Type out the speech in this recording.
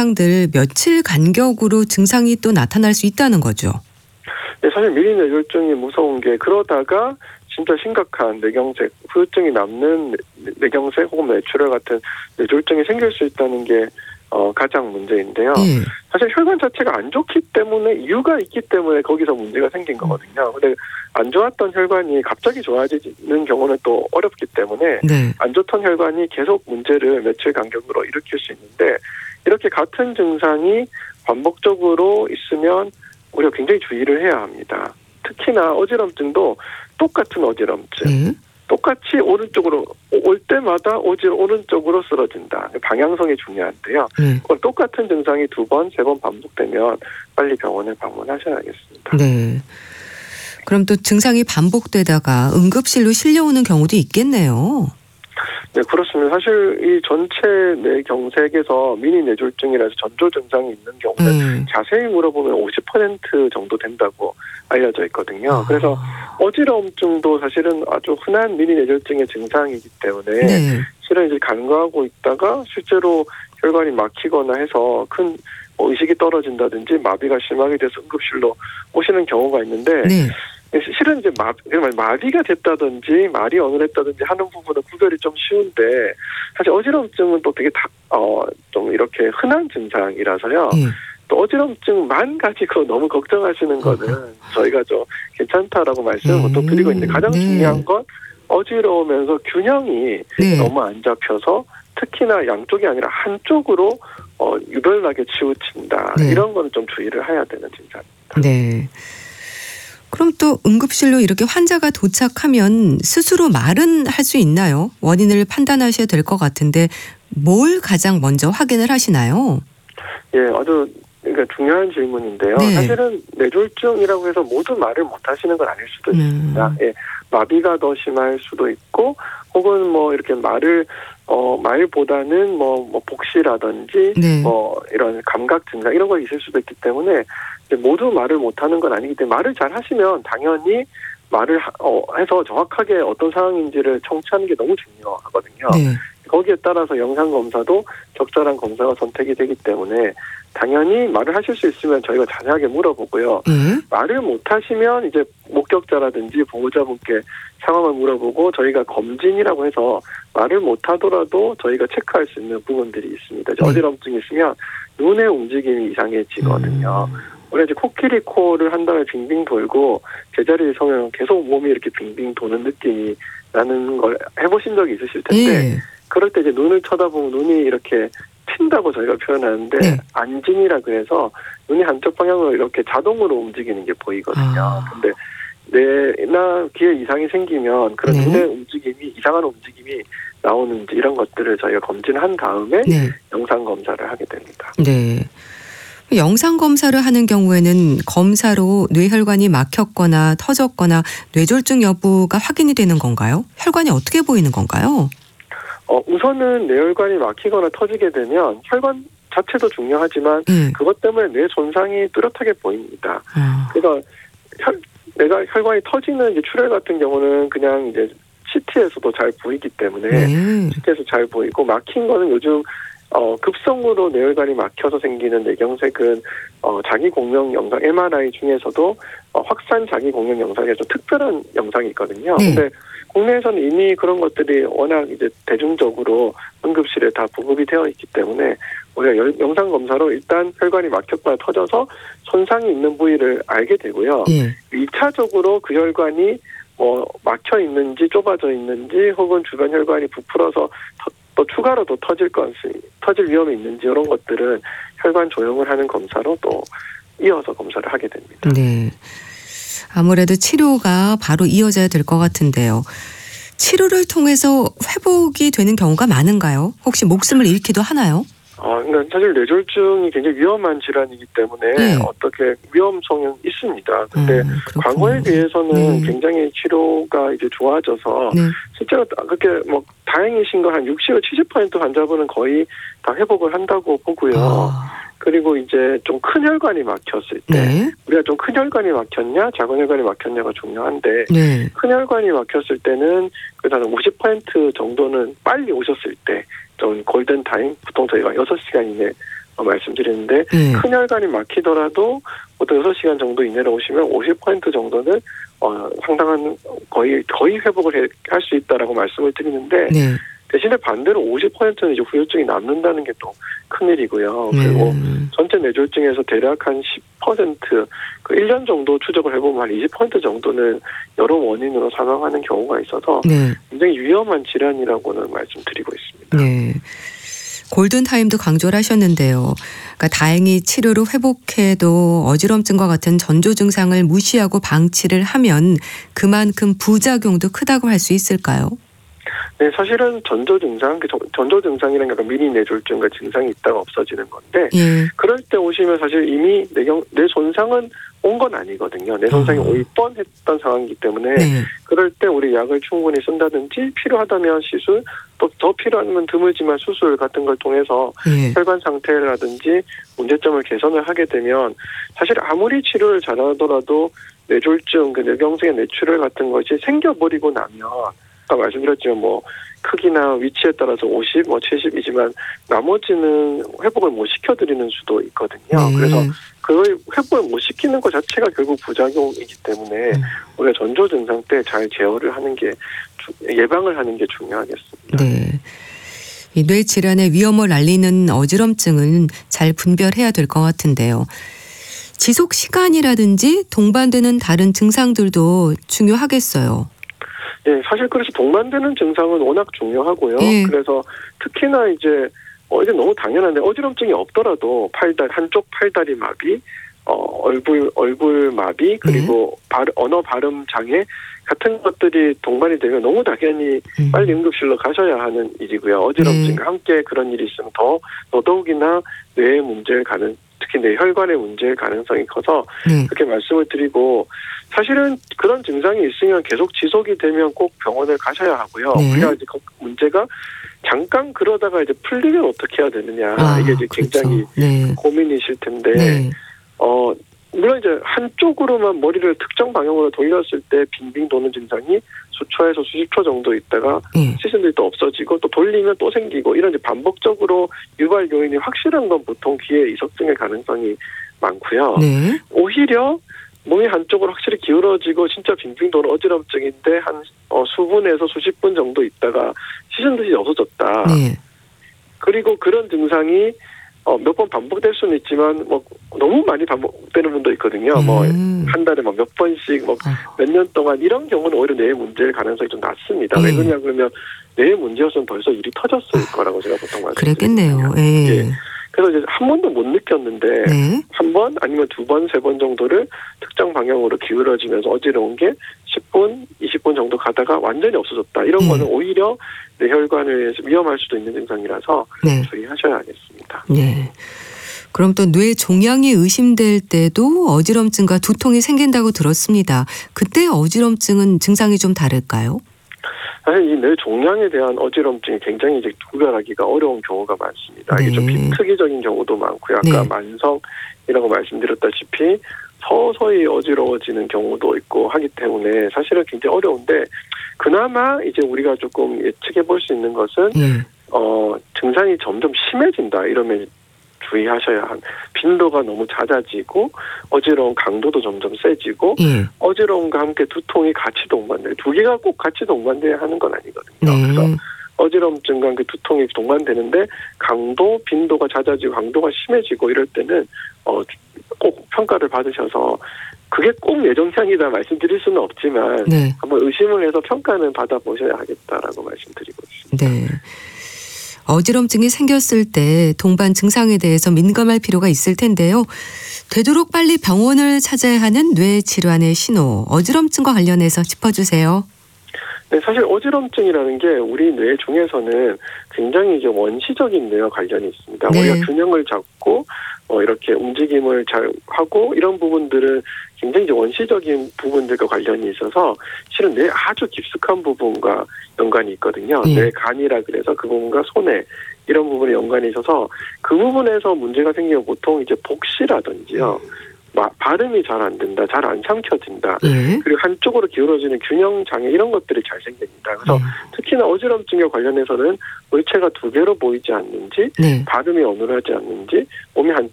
증상들 며칠 간격으로 증상이 또 나타날 수 있다는 거죠. 네, 사실 미리 뇌졸중이 무서운 게 그러다가 진짜 심각한 뇌경색, 후유증이 남는 뇌경색 혹은 뇌출혈 같은 뇌졸중이 생길 수 있다는 게 가장 문제인데요. 사실 혈관 자체가 안 좋기 때문에 이유가 있기 때문에 거기서 문제가 생긴 거거든요. 근데 안 좋았던 혈관이 갑자기 좋아지는 경우는 또 어렵기 때문에 안 좋던 혈관이 계속 문제를 며칠 간격으로 일으킬 수 있는데 이렇게 같은 증상이 반복적으로 있으면 우리가 굉장히 주의를 해야 합니다. 특히나 어지럼증도 똑같은 어지럼증. 똑같이 오른쪽으로 올 때마다 오른쪽으로 쓰러진다. 방향성이 중요한데요. 똑같은 증상이 2번, 3번 반복되면 빨리 병원을 방문하셔야겠습니다. 네. 그럼 또 증상이 반복되다가 응급실로 실려오는 경우도 있겠네요. 네, 그렇습니다. 사실 이 전체 뇌경색에서 미니 뇌졸중이라서 전조 증상이 있는 경우는 자세히 물어보면 50% 정도 된다고 알려져 있거든요. 그래서 어지러움증도 사실은 아주 흔한 미니 뇌졸중의 증상이기 때문에 실은 이제 간과하고 있다가 실제로 혈관이 막히거나 해서 큰 의식이 떨어진다든지 마비가 심하게 돼서 응급실로 오시는 경우가 있는데 실은 이제 마비가 됐다든지 말이 어눌했다든지 하는 부분은 구별이 좀 쉬운데 사실 어지럼증은 또 되게 좀 이렇게 흔한 증상이라서요. 또 어지럼증만 가지고 너무 걱정하시는 거는 저희가 좀 괜찮다라고 말씀을 보통 드리고 있는데 가장 중요한 건 어지러우면서 균형이 너무 안 잡혀서 특히나 양쪽이 아니라 한쪽으로 유별나게 치우친다. 이런 거는 좀 주의를 해야 되는 증상입니다. 네. 그럼 또 응급실로 이렇게 환자가 도착하면 스스로 말은 할 수 있나요? 원인을 판단하셔야 될 것 같은데 뭘 가장 먼저 확인을 하시나요? 예, 아주 그러니까 중요한 질문인데요. 사실은 뇌졸중이라고 해서 모두 말을 못 하시는 건 아닐 수도 있습니다. 마비가 더 심할 수도 있고 혹은 이렇게 말보다는 복시라든지 이런 감각 증상 이런 거 있을 수도 있기 때문에 모두 말을 못하는 건 아니기 때문에 말을 잘 하시면 당연히 말을 해서 정확하게 어떤 상황인지를 청취하는 게 너무 중요하거든요. 거기에 따라서 영상 검사도 적절한 검사가 선택이 되기 때문에 당연히 말을 하실 수 있으면 저희가 자세하게 물어보고요. 말을 못하시면 이제 목격자라든지 보호자분께 상황을 물어보고 저희가 검진이라고 해서 말을 못하더라도 저희가 체크할 수 있는 부분들이 있습니다. 어지럼증이 있으면 눈의 움직임이 이상해지거든요. 우리가 이제 코끼리 코를 한 다음에 빙빙 돌고 제자리에 서면 계속 몸이 이렇게 빙빙 도는 느낌이 나는 걸 해보신 적이 있으실 텐데 그럴 때 이제 눈을 쳐다보면 눈이 이렇게 튄다고 저희가 표현하는데 안진이라 그래서 눈이 한쪽 방향으로 이렇게 자동으로 움직이는 게 보이거든요. 근데 뇌나 귀에 이상이 생기면 그런 눈의 움직임이 이상한 움직임이 나오는지 이런 것들을 저희가 검진한 다음에 영상 검사를 하게 됩니다. 네. 영상 검사를 하는 경우에는 검사로 뇌혈관이 막혔거나 터졌거나 뇌졸중 여부가 확인이 되는 건가요? 혈관이 어떻게 보이는 건가요? 우선은 뇌혈관이 막히거나 터지게 되면 혈관 자체도 중요하지만 그것 때문에 뇌 손상이 뚜렷하게 보입니다. 그래서 혈관이 터지는 이제 출혈 같은 경우는 그냥 이제 CT에서도 잘 보이기 때문에 CT에서 잘 보이고 막힌 거는 요즘 급성으로 뇌혈관이 막혀서 생기는 뇌경색은 자기 공명 영상 MRI 중에서도 확산 자기 공명 영상이 좀 특별한 영상이 있거든요. 근데 국내에서는 이미 그런 것들이 워낙 이제 대중적으로 응급실에 다 보급이 되어 있기 때문에 우리가 영상 검사로 일단 혈관이 막혔거나 터져서 손상이 있는 부위를 알게 되고요. 2차적으로 그 혈관이 막혀 있는지 좁아져 있는지 혹은 주변 혈관이 부풀어서 또 추가로 또 터질 위험이 있는지 이런 것들은 혈관 조형을 하는 검사로 또 이어서 검사를 하게 됩니다. 네. 아무래도 치료가 바로 이어져야 될 것 같은데요. 치료를 통해서 회복이 되는 경우가 많은가요? 혹시 목숨을 잃기도 하나요? 그러니까 사실 뇌졸중이 굉장히 위험한 질환이기 때문에 어떻게 위험성은 있습니다. 근데 과거에 비해서는 굉장히 치료가 이제 좋아져서 실제로 그렇게 다행이신 건 한 60에서 70% 환자분은 거의 다 회복을 한다고 보고요. 그리고 이제 좀 큰 혈관이 막혔을 때 우리가 좀 큰 혈관이 막혔냐 작은 혈관이 막혔냐가 중요한데 큰 혈관이 막혔을 때는 그래서 한 50% 정도는 빨리 오셨을 때 좀 골든타임 보통 저희가 6시간 이내 말씀드리는데 큰 혈관이 막히더라도 보통 6시간 정도 이내로 오시면 50% 정도는 상당한 거의 회복을 할 수 있다라고 말씀을 드리는데 대신에 반대로 50%는 이제 후유증이 남는다는 게 또 큰일이고요. 그리고 전체 뇌졸중에서 대략 한 10%, 그 1년 정도 추적을 해보면 한 20% 정도는 여러 원인으로 사망하는 경우가 있어서 굉장히 위험한 질환이라고는 말씀드리고 있습니다. 네. 골든타임도 강조를 하셨는데요. 그러니까 다행히 치료로 회복해도 어지럼증과 같은 전조 증상을 무시하고 방치를 하면 그만큼 부작용도 크다고 할 수 있을까요? 네, 사실은 전조 증상이라는 게 미니 뇌졸중과 증상이 있다가 없어지는 건데 그럴 때 오시면 사실 이미 뇌 손상은 온 건 아니거든요. 뇌 손상이 올 뻔했던 상황이기 때문에 그럴 때 우리 약을 충분히 쓴다든지 필요하다면 시술, 또 더 필요하면 드물지만 수술 같은 걸 통해서 혈관 상태라든지 문제점을 개선을 하게 되면 사실 아무리 치료를 잘하더라도 뇌졸중, 뇌경색의 뇌출혈 같은 것이 생겨버리고 나면 아까 말씀드렸지만 크기나 위치에 따라서 50, 70이지만 나머지는 회복을 못 시켜드리는 수도 있거든요. 그래서 그걸 회복을 못 시키는 것 자체가 결국 부작용이기 때문에 우리가 전조 증상 때 잘 제어를 하는 게 예방을 하는 게 중요하겠습니다. 네. 이 뇌 질환의 위험을 알리는 어지럼증은 잘 분별해야 될 것 같은데요. 지속 시간이라든지 동반되는 다른 증상들도 중요하겠어요. 예, 사실 그래서 동반되는 증상은 워낙 중요하고요. 그래서 특히나 이제 이게 너무 당연한데 어지럼증이 없더라도 한쪽 팔다리 마비, 얼굴 마비, 그리고 언어 발음 장애 같은 것들이 동반이 되면 너무 당연히 빨리 응급실로 가셔야 하는 일이고요. 어지럼증과 함께 그런 일이 있으면 더더욱이나 뇌의 문제를 특히 뇌혈관의 문제일 가능성이 커서 그렇게 말씀을 드리고 사실은 그런 증상이 있으면 계속 지속이 되면 꼭 병원을 가셔야 하고요. 그래야지 그 문제가 잠깐 그러다가 이제 풀리면 어떻게 해야 되느냐 이게 이제 굉장히 고민이실 텐데 물론 이제 한쪽으로만 머리를 특정 방향으로 돌렸을 때 빙빙 도는 증상이 수초에서 수십 초 정도 있다가 시신들이 또 없어지고 또 돌리면 또 생기고 이런 이제 반복적으로 유발 요인이 확실한 건 보통 귀에 이석증의 가능성이 많고요. 오히려 몸이 한쪽으로 확실히 기울어지고 진짜 빙빙 도는 어지럼증인데 한 수분에서 수십 분 정도 있다가 시신들이 없어졌다. 그리고 그런 증상이 몇 번 반복될 수는 있지만 너무 많이 반복되는 분도 있거든요. 한 달에 몇 번씩 몇 년 동안 이런 경우는 오히려 뇌의 문제일 가능성이 좀 낮습니다. 왜 그러냐 그러면 뇌의 문제였으면 벌써 일이 터졌을 거라고 제가 보통 말씀드리거든요. 그랬겠네요. 그래서 이제 한 번도 못 느꼈는데 한 번 아니면 두 번, 세 번 정도를 특정 방향으로 기울어지면서 어지러운 게 10분, 20분 정도 가다가 완전히 없어졌다. 이런 거는 오히려 뇌혈관을 위해서 위험할 수도 있는 증상이라서 주의하셔야 하겠습니다. 그럼 또 뇌 종양이 의심될 때도 어지럼증과 두통이 생긴다고 들었습니다. 그때 어지럼증은 증상이 좀 다를까요? 사실 이 뇌 종양에 대한 어지럼증이 굉장히 이제 구별하기가 어려운 경우가 많습니다. 이게 좀 비특이적인 경우도 많고요. 아까 만성이라고 말씀드렸다시피 서서히 어지러워지는 경우도 있고 하기 때문에 사실은 굉장히 어려운데 그나마 이제 우리가 조금 예측해 볼 수 있는 것은 증상이 점점 심해진다 이러면 주의하셔야 한 빈도가 너무 잦아지고 어지러운 강도도 점점 세지고 어지러움과 함께 두통이 같이 동반돼요. 두 개가 꼭 같이 동반돼야 하는 건 아니거든요. 그래서 어지럼증과 함께 두통이 동반되는데 강도, 빈도가 잦아지고 강도가 심해지고 이럴 때는 꼭 평가를 받으셔서 그게 꼭 뇌종양이다 말씀드릴 수는 없지만 한번 의심을 해서 평가는 받아보셔야 하겠다라고 말씀드리고 있습니다. 어지럼증이 생겼을 때 동반 증상에 대해서 민감할 필요가 있을 텐데요. 되도록 빨리 병원을 찾아야 하는 뇌 질환의 신호, 어지럼증과 관련해서 짚어주세요. 네, 사실 어지럼증이라는 게 우리 뇌 중에서는 굉장히 이제 원시적인 뇌와 관련이 있습니다. 우리가 균형을 잡고 이렇게 움직임을 잘 하고 이런 부분들은 굉장히 이제 원시적인 부분들과 관련이 있어서 실은 뇌 아주 깊숙한 부분과 연관이 있거든요. 뇌 간이라 그래서 그 부분과 손에 이런 부분에 연관이 있어서 그 부분에서 문제가 생기면 보통 이제 복시라든지요. 발음이 잘 안 된다, 잘 안 삼켜진다. 예. 그리고 한쪽으로 기울어지는 균형 장애 이런 것들이 잘 생깁니다. 그래서 특히나 어지럼증에 관련해서는 물체가 두 개로 보이지 않는지, 발음이 어눌하지 않는지, 몸이 한